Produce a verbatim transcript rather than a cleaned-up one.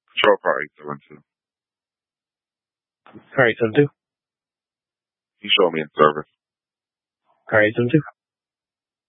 Control car eight seven two. Car eight seven two. You show me in service. Car eight seven two.